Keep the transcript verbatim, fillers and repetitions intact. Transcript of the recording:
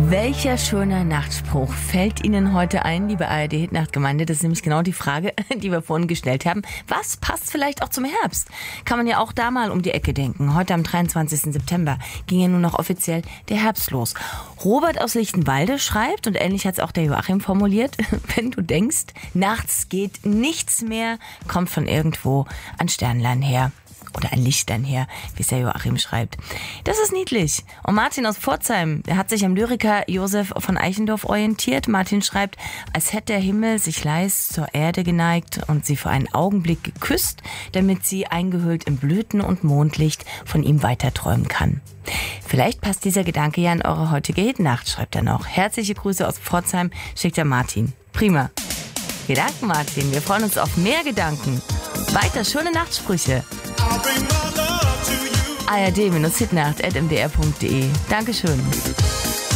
Welcher schöner Nachtspruch fällt Ihnen heute ein, liebe A R D-Hitnachtgemeinde? Das ist nämlich genau die Frage, die wir vorhin gestellt haben. Was passt vielleicht auch zum Herbst? Kann man ja auch da mal um die Ecke denken. Heute am dreiundzwanzigsten September ging ja nun noch offiziell der Herbst los. Robert aus Lichtenwalde schreibt, und ähnlich hat es auch der Joachim formuliert, wenn du denkst, nachts geht nichts mehr, kommt von irgendwo ein Sternlein her. Oder ein Lichtlein her, wie es der Joachim schreibt. Das ist niedlich. Und Martin aus Pforzheim, der hat sich am Lyriker Josef von Eichendorff orientiert. Martin schreibt, als hätte der Himmel sich leis zur Erde geneigt und sie für einen Augenblick geküsst, damit sie, eingehüllt in Blüten und Mondlicht, von ihm weiter träumen kann. Vielleicht passt dieser Gedanke ja in eure heutige Hitnacht, schreibt er noch. Herzliche Grüße aus Pforzheim, schickt der Martin. Prima. Gedanken, Martin. Wir freuen uns auf mehr Gedanken. Weiter schöne Nachtsprüche. A R D-Hitnacht at m d r punkt d e. Dankeschön.